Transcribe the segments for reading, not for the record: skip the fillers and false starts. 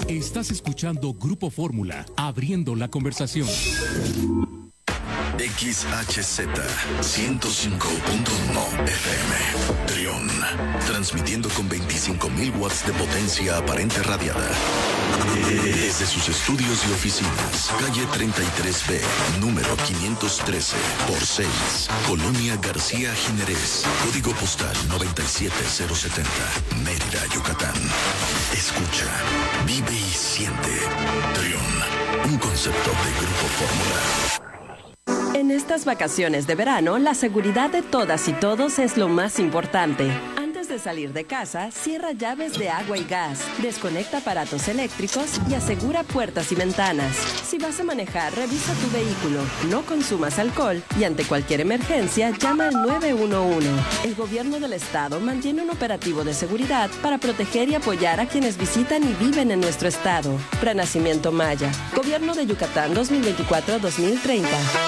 Estás escuchando Grupo Fórmula, abriendo la conversación. XHZ 105.1 FM Trión, transmitiendo con 25.000 watts de potencia aparente radiada desde sus estudios y oficinas, calle 33B, número 513 por 6, Colonia García Jiménez, código postal 97070, Mérida, Yucatán. Escucha, vive y siente. Trión, un concepto de Grupo Fórmula. En estas vacaciones de verano, la seguridad de todas y todos es lo más importante. Antes de salir de casa, cierra llaves de agua y gas, desconecta aparatos eléctricos y asegura puertas y ventanas. Si vas a manejar, revisa tu vehículo, no consumas alcohol y ante cualquier emergencia, llama al 911. El gobierno del estado mantiene un operativo de seguridad para proteger y apoyar a quienes visitan y viven en nuestro estado. Renacimiento Maya, Gobierno de Yucatán 2024-2030.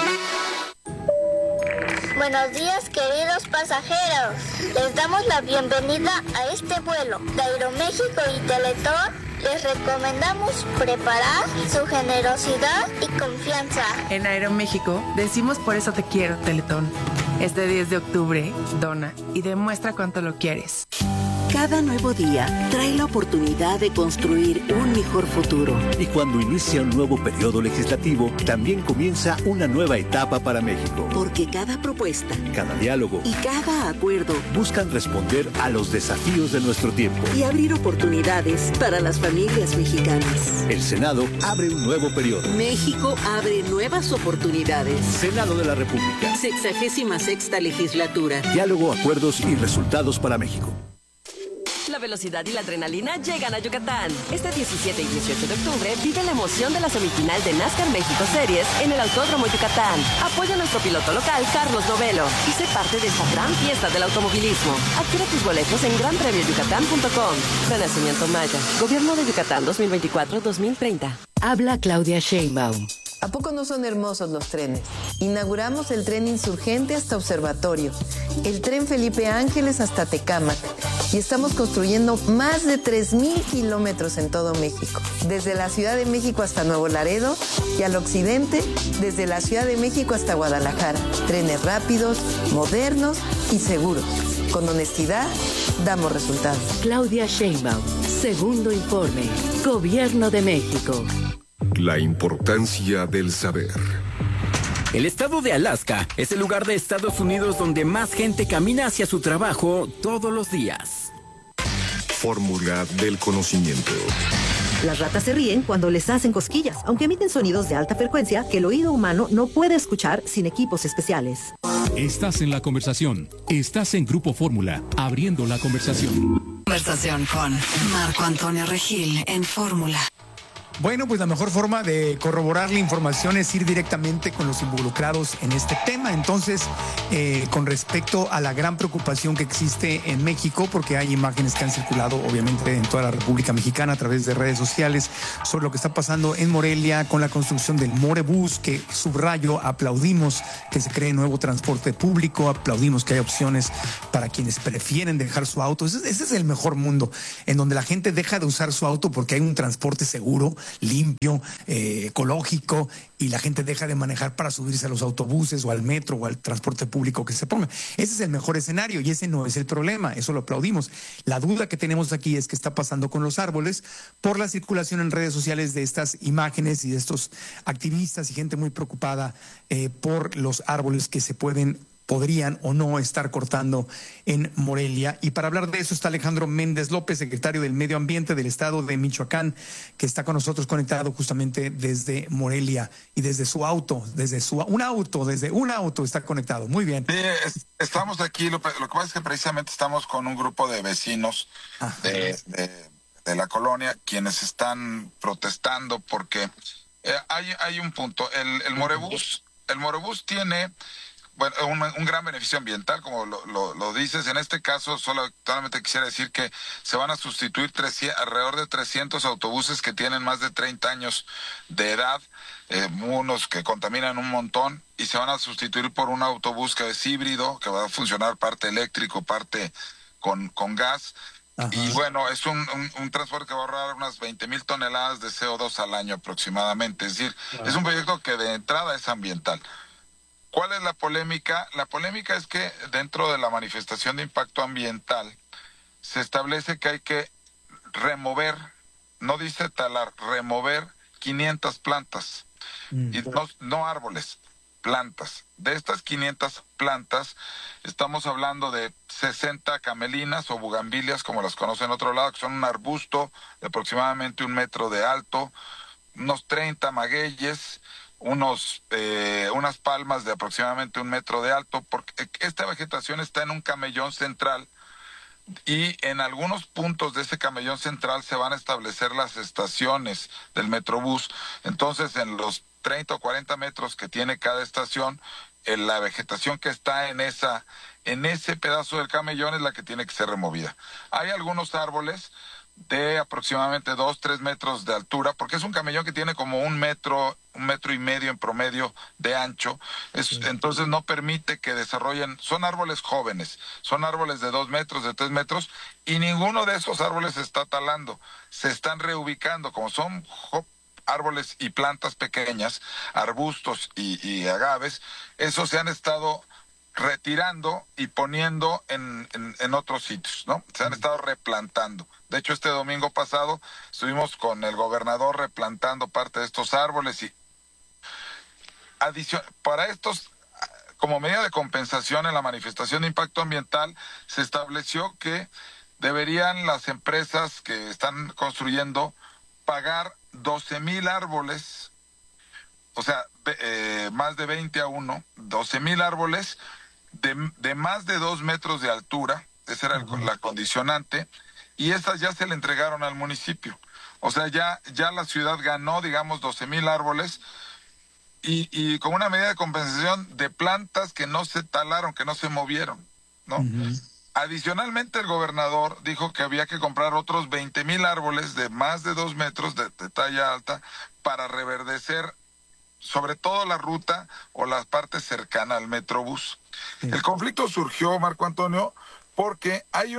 Buenos días, queridos pasajeros. Les damos la bienvenida a este vuelo. De Aeroméxico y Teletón les recomendamos preparar su generosidad y confianza. En Aeroméxico decimos por eso te quiero, Teletón. Este 10 de octubre, dona y demuestra cuánto lo quieres. Cada nuevo día trae la oportunidad de construir un mejor futuro. Y cuando inicia un nuevo periodo legislativo, también comienza una nueva etapa para México. Porque cada propuesta, cada diálogo y cada acuerdo buscan responder a los desafíos de nuestro tiempo y abrir oportunidades para las familias mexicanas. El Senado abre un nuevo periodo. México abre nuevas oportunidades. Senado de la República. 66ª legislatura. Diálogo, acuerdos y resultados para México. La velocidad y la adrenalina llegan a Yucatán. Este 17 y 18 de octubre vive la emoción de la semifinal de NASCAR México Series en el Autódromo Yucatán. Apoya a nuestro piloto local, Carlos Novelo, y sé parte de esta gran fiesta del automovilismo. Adquiere tus boletos en granpremioyucatán.com. Renacimiento Maya, Gobierno de Yucatán 2024-2030. Habla Claudia Sheinbaum. ¿A poco no son hermosos los trenes? Inauguramos el tren Insurgente hasta Observatorio, el tren Felipe Ángeles hasta Tecámac y estamos construyendo más de 3,000 kilómetros en todo México, desde la Ciudad de México hasta Nuevo Laredo y al occidente, desde la Ciudad de México hasta Guadalajara. Trenes rápidos, modernos y seguros. Con honestidad, damos resultados. Claudia Sheinbaum, segundo informe, Gobierno de México. La importancia del saber. El estado de Alaska es el lugar de Estados Unidos donde más gente camina hacia su trabajo todos los días. Fórmula del conocimiento. Las ratas se ríen cuando les hacen cosquillas, aunque emiten sonidos de alta frecuencia que el oído humano no puede escuchar sin equipos especiales. Estás en la conversación. Estás en Grupo Fórmula, abriendo la conversación. Conversación con Marco Antonio Regil en Fórmula. Bueno, pues la mejor forma de corroborar la información es ir directamente con los involucrados en este tema. Entonces, con respecto a la gran preocupación que existe en México, porque hay imágenes que han circulado obviamente en toda la República Mexicana a través de redes sociales sobre lo que está pasando en Morelia con la construcción del Morebús, que subrayo, aplaudimos que se cree nuevo transporte público, aplaudimos que hay opciones para quienes prefieren dejar su auto. Ese es el mejor mundo, en donde la gente deja de usar su auto porque hay un transporte seguro, limpio, ecológico, y la gente deja de manejar para subirse a los autobuses o al metro o al transporte público que se ponga. Ese es el mejor escenario y ese no es el problema, eso lo aplaudimos. La duda que tenemos aquí es qué está pasando con los árboles por la circulación en redes sociales de estas imágenes y de estos activistas y gente muy preocupada por los árboles que podrían o no estar cortando en Morelia. Y para hablar de eso está Alejandro Méndez López, secretario del Medio Ambiente del Estado de Michoacán, que está con nosotros conectado justamente desde Morelia y desde un auto está conectado. Muy bien. Sí, estamos aquí, lo que pasa es que precisamente estamos con un grupo de vecinos de la colonia, quienes están protestando porque hay un punto. El Morebús tiene un gran beneficio ambiental, como lo dices. En este caso, solamente quisiera decir que se van a sustituir alrededor de 300 autobuses que tienen más de 30 años de edad, unos que contaminan un montón, y se van a sustituir por un autobús que es híbrido, que va a funcionar parte eléctrico, parte con gas. Y bueno, es un transporte que va a ahorrar unas 20,000 toneladas de CO2 al año aproximadamente. Es decir, es un proyecto que de entrada es ambiental. ¿Cuál es la polémica? La polémica es que dentro de la manifestación de impacto ambiental se establece que hay que remover, no dice talar, remover 500 plantas. Y no árboles, plantas. De estas 500 plantas, estamos hablando de 60 camelinas o bugambilias, como las conocen en otro lado, que son un arbusto de aproximadamente 1 metro de alto, unos 30 magueyes, unas palmas de aproximadamente 1 metro de alto, porque esta vegetación está en un camellón central, y en algunos puntos de ese camellón central se van a establecer las estaciones del Metrobús. Entonces, en los 30 o 40 metros que tiene cada estación, la vegetación que está en ese pedazo del camellón es la que tiene que ser removida. Hay algunos árboles de aproximadamente 2-3 metros de altura, porque es un camellón que tiene como 1 metro, 1,5 metros en promedio de ancho. Entonces no permite que desarrollen, son árboles jóvenes, son árboles de 2 metros, de 3 metros, y ninguno de esos árboles se está talando, se están reubicando, como son árboles y plantas pequeñas, arbustos y agaves, esos se han estado retirando y poniendo en otros sitios, ¿no? Se han estado replantando. De hecho, este domingo pasado estuvimos con el gobernador replantando parte de estos árboles y para estos, como medida de compensación en la manifestación de impacto ambiental, se estableció que deberían las empresas que están construyendo pagar 12,000 árboles, o sea, más de 20 a 1, 12,000 árboles de más de 2 metros de altura, esa era la condicionante, y estas ya se le entregaron al municipio. O sea, ya la ciudad ganó, digamos, 12,000 árboles, y con una medida de compensación de plantas que no se talaron, que no se movieron, ¿no? Adicionalmente, el gobernador dijo que había que comprar otros 20,000 árboles de más de 2 metros de talla alta para reverdecer sobre todo la ruta o la parte cercana al Metrobús. El conflicto surgió, Marco Antonio, porque hay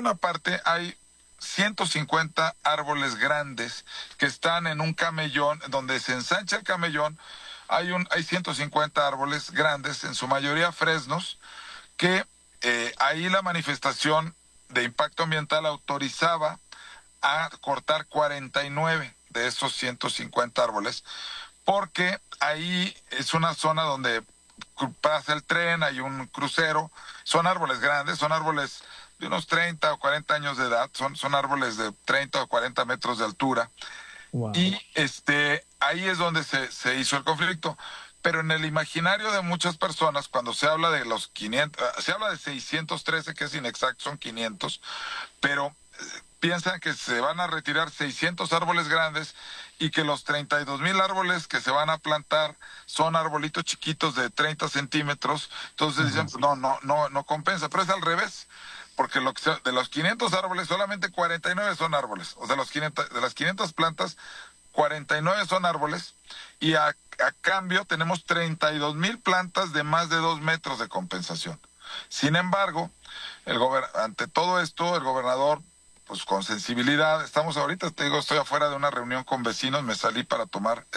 150 árboles grandes que están en un camellón, donde se ensancha el camellón, hay 150 árboles grandes, en su mayoría fresnos, que ahí la manifestación de impacto ambiental autorizaba a cortar 49 de esos 150 árboles, porque ahí es una zona donde pasa el tren, hay un crucero, son árboles grandes, son árboles de unos 30 o 40 años de edad, son árboles de 30 o 40 metros de altura. Wow. Y ahí es donde se hizo el conflicto. Pero en el imaginario de muchas personas, cuando se habla de los 500, se habla de 613, que es inexacto, son 500, pero piensan que se van a retirar 600 árboles grandes y que los 32,000 árboles que se van a plantar son arbolitos chiquitos de 30 centímetros. Entonces dicen, no compensa, pero es al revés, porque de los 500 árboles, solamente 49 son árboles. O sea, de las 500 plantas, 49 son árboles, y a cambio tenemos 32,000 plantas de más de 2 metros de compensación. Sin embargo, ante todo esto, el gobernador, pues con sensibilidad, estamos ahorita, te digo, estoy afuera de una reunión con vecinos, me salí para tomar